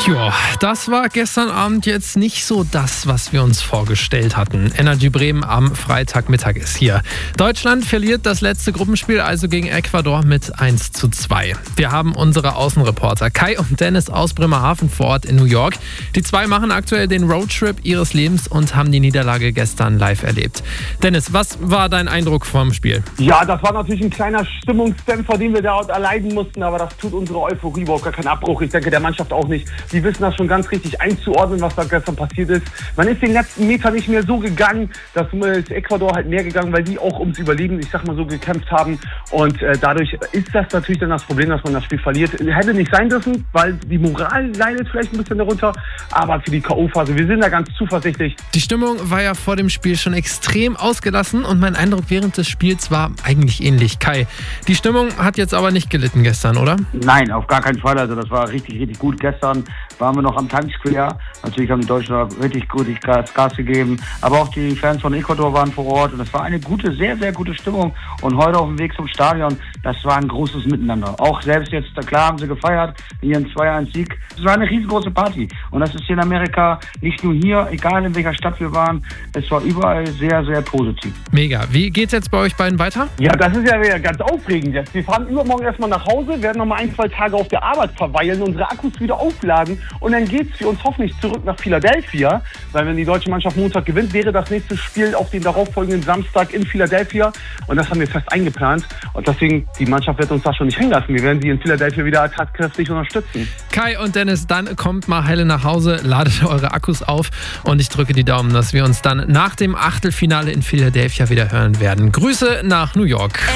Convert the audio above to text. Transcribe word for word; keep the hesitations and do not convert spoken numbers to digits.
Tja, das war gestern Abend jetzt nicht so das, was wir uns vorgestellt hatten. Energy Bremen am Freitagmittag ist hier. Deutschland verliert das letzte Gruppenspiel also gegen Ecuador mit eins zu zwei. Wir haben unsere Außenreporter Kai und Dennis aus Bremerhaven vor Ort in New York. Die zwei machen aktuell den Roadtrip ihres Lebens und haben die Niederlage gestern live erlebt. Dennis, was war dein Eindruck vom Spiel? Ja, das war natürlich ein kleiner Stimmungsdämpfer, den wir da erleiden mussten, aber das tut unsere Euphorie überhaupt gar keinen Abbruch. Ich denke, der Mannschaft auch nicht. Die wissen das schon ganz richtig einzuordnen, was da gestern passiert ist. Man ist den letzten Meter nicht mehr so gegangen, dass Ecuador halt mehr gegangen, weil die auch ums Überleben, ich sag mal so, gekämpft haben. Und äh, dadurch ist das natürlich dann das Problem, dass man das Spiel verliert. Hätte nicht sein dürfen, weil die Moral leidet vielleicht ein bisschen darunter. Aber für die K O-Phase, wir sind da ganz zuversichtlich. Die Stimmung war ja vor dem Spiel schon extrem ausgelassen und mein Eindruck während des Spiels war eigentlich ähnlich. Kai, die Stimmung hat jetzt aber nicht gelitten gestern, oder? Nein, auf gar keinen Fall. Also das war richtig, richtig gut. Gestern waren wir noch am Times Square. Natürlich haben die Deutschen richtig gut Gas, Gas gegeben. Aber auch die Fans von Ecuador waren vor Ort. Und das war eine gute, sehr, sehr gute Stimmung. Und heute auf dem Weg zum Stadion, das war ein großes Miteinander. Auch selbst jetzt, klar haben sie gefeiert, ihren zwei eins Sieg. Es war eine riesengroße Party. Und das ist hier in Amerika, nicht nur hier, egal in welcher Stadt wir waren. Es war überall sehr, sehr positiv. Mega. Wie geht's jetzt bei euch beiden weiter? Ja, das ist ja wieder ganz aufregend jetzt. Wir fahren übermorgen erstmal nach Hause, werden nochmal ein, zwei Tage auf der Arbeit verweilen, unsere Akkus wieder aufladen und dann geht's für uns hoffentlich zurück nach Philadelphia, weil wenn die deutsche Mannschaft Montag gewinnt, wäre das nächste Spiel auf den darauffolgenden Samstag in Philadelphia und das haben wir fest eingeplant und deswegen, die Mannschaft wird uns da schon nicht hängen lassen. Wir werden sie in Philadelphia wieder tatkräftig unterstützen. Kai und Dennis, dann kommt mal heile nach Hause, ladet eure Akkus auf und ich drücke die Daumen, dass wir uns dann nach dem Achtelfinale in Philadelphia wieder hören werden. Grüße nach New York.